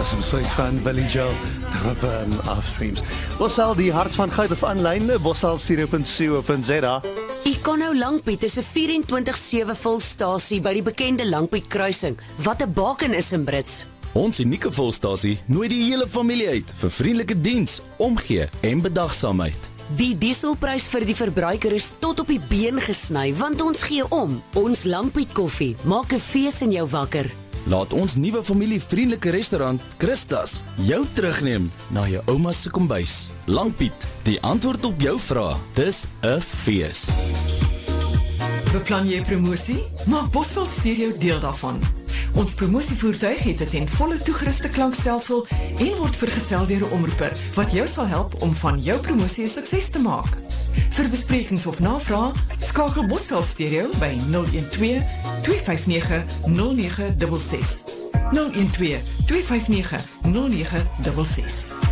as besluit van Billy Joel op Afstreams. Bossal die hart van goud of aanlyn, bossalstudio.co.za. Econo Langpiet is 'n 24/7 volstasie by die bekende Langpiet kruising, wat 'n baken is in Brits. Ons unieke volstasie nooi die hele familie uit vir vriendelike diens, omgee en bedagsaamheid. Die dieselprys vir die verbruiker is tot op die been gesny, want ons gee om. Ons Langpiet koffie maak 'n fees in jou wakker. Laat ons nuwe familievriendelike restaurant, Christas, jou terugneem na jou ouma se kombuis. Langpiet, die antwoord op jou vraag. Dis 'n fees. Beplan jy promosie? Maak Bosveld Stereo deel daarvan. Ons promosievoertuig het 'n ten volle toegeruste klankstelsel en word vergesel deur 'n omroeper wat jou sal help om van jou promosie 'n sukses te maak. Vir besprekings of navrae, skakel Bosveld Stereo by 012 259 0966. 012 259 0966.